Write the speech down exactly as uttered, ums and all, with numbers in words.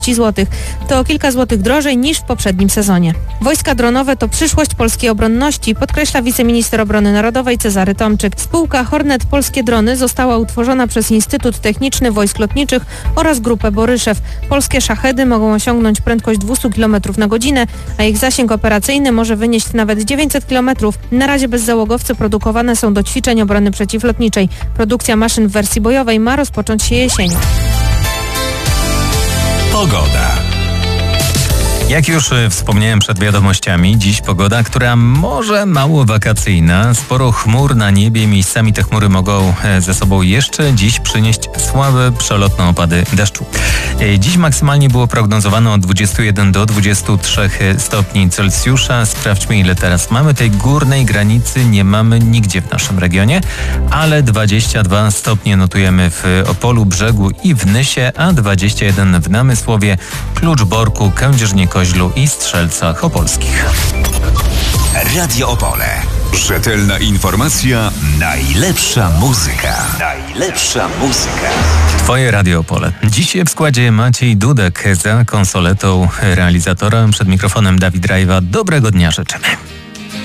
złotych. To o kilka złotych drożej niż w poprzednim sezonie. Wojska dronowe to przyszłość polskiej obronności, podkreśla wiceminister obrony narodowej Cezary Tomczyk. Spółka Hornet Polskie Drony została utworzona przez Instytut Techniczny Wojsk Lotniczych oraz Grupę Boryszew. Polskie szachedy mogą osiągnąć prędkość dwieście kilometrów na godzinę, a ich zasięg operacyjny może wynieść nawet dziewięćset kilometrów. Na razie bezzałogowce produkowane są do ćwiczeń obrony przeciwlotniczej. Produkcja maszyn w wersji bojowej ma rozpocząć się jesienią. Pogoda. Jak już wspomniałem przed wiadomościami, dziś pogoda, która może mało wakacyjna. Sporo chmur na niebie, miejscami te chmury mogą ze sobą jeszcze dziś przynieść słabe, przelotne opady deszczu. Dziś maksymalnie było prognozowane od dwudziestu jeden do dwudziestu trzech stopni Celsjusza. Sprawdźmy, ile teraz mamy. Tej górnej granicy nie mamy nigdzie w naszym regionie, ale dwadzieścia dwa stopnie notujemy w Opolu, Brzegu i w Nysie, a dwadzieścia jeden w Namysłowie, Kluczborku, Kędzierzynie-Koźlu i Strzelcach Opolskich. Radio Opole. Rzetelna informacja, najlepsza muzyka. Najlepsza muzyka. Twoje Radio Opole. Dziś w składzie Maciej Dudek, za konsoletą realizatora, przed mikrofonem Dawid Rajwa. Dobrego dnia życzymy.